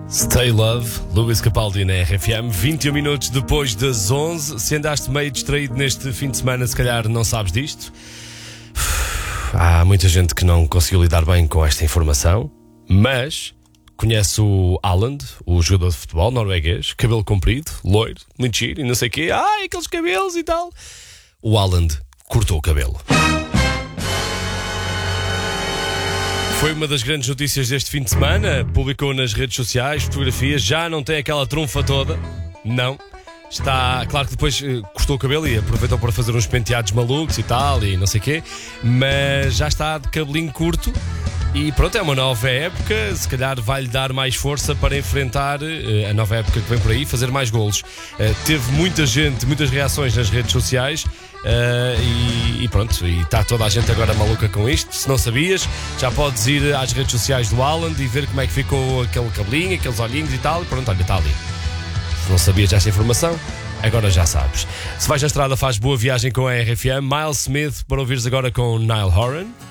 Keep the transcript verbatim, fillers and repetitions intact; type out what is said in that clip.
Stay Love, Luís Capaldi na R F M, vinte e um minutos depois das onze. Se andaste meio distraído neste fim de semana, se calhar não sabes disto. Há muita gente que não conseguiu lidar bem com esta informação, mas conhece o Haaland, o jogador de futebol norueguês, cabelo comprido, loiro, muito giro e não sei o quê. Ai, aqueles cabelos e tal. O Haaland cortou o cabelo. Foi uma das grandes notícias deste fim de semana. Publicou nas redes sociais fotografias. Já não tem aquela trunfa toda. Não. Está, claro que depois uh, cortou o cabelo e aproveitou para fazer uns penteados malucos e tal e não sei o quê. Mas já está de cabelinho curto. E pronto, é uma nova época. Se calhar vai-lhe dar mais força para enfrentar uh, a nova época que vem por aí, fazer mais golos. Uh, teve muita gente, muitas reações nas redes sociais. Uh, e, e pronto, e está toda a gente agora maluca com isto. Se não sabias, já podes ir às redes sociais do Haaland e ver como é que ficou aquele cabelinho, aqueles olhinhos e tal. E pronto, olha, está ali. Se não sabias esta informação, agora já sabes. Se vais na estrada, faz boa viagem com a R F M. Miles Smith, para ouvires agora com Niall Horan.